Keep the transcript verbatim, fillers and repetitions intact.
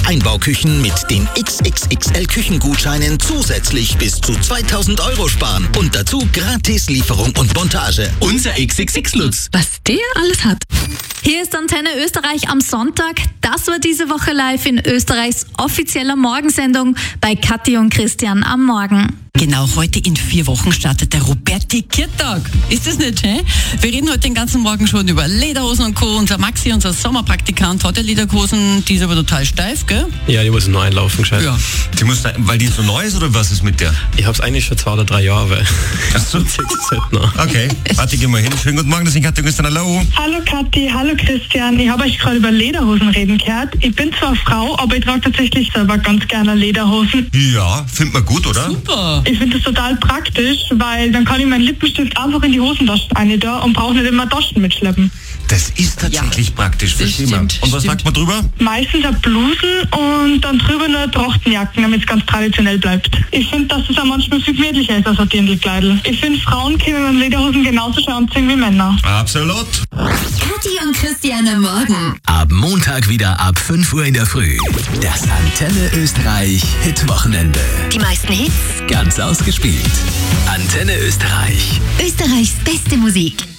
Einbauküchen mit den X X X L-Küchengutscheinen zusätzlich bis zu zweitausend Euro sparen. Und dazu gratis Lieferung und Montage. Unser X X X-Lutz. Was der alles hat. Hier ist Antenne Österreich am Sonntag. Das war diese Woche live in Österreichs offizieller Morgensendung bei Kathi und Christian am Morgen. Genau, heute in vier Wochen startet der Roberti-Kirtag. Ist das nicht schön? Wir reden heute den ganzen Morgen schon über Lederhosen und Co. Unser Maxi, unser Sommerpraktikant, hat ja Lederhosen, die ist aber total steif, gell? Ja, die muss nur einlaufen, gescheit. Ja. Die muss, weil die so neu ist, oder was ist mit der? Ich hab's eigentlich schon zwei oder drei Jahre, weil Ach so. jetzt halt noch. Okay, warte, geh mal hin. Schönen guten Morgen, das ist Kathi und Christian, hallo. Hallo Kathi, hallo Christian. Ich habe euch gerade über Lederhosen reden gehört. Ich bin zwar Frau, aber ich trage tatsächlich selber ganz gerne Lederhosen. Ja, findet man gut, oder? Super. Ich finde das total praktisch, weil dann kann ich meinen Lippenstift einfach in die Hosentasche rein da und brauche nicht immer Taschen mitschleppen. Das ist tatsächlich Ja, praktisch, das verstehen wir. stimmt, Und was stimmt. sagt man drüber? Meistens auch Blusen und dann drüber nur Trachtenjacken, damit es ganz traditionell bleibt. Ich finde, dass es auch manchmal viel gemütlicher ist als ein Dirndlkleidl. Ich finde, Frauen können mit Lederhosen genauso schön anziehen wie Männer. Absolut. Kathi und Christian am Morgen. Ab Montag wieder ab fünf Uhr in der Früh. Das Antenne Österreich Hitwochenende. Die meisten Hits. Ganz ausgespielt. Antenne Österreich. Österreichs beste Musik.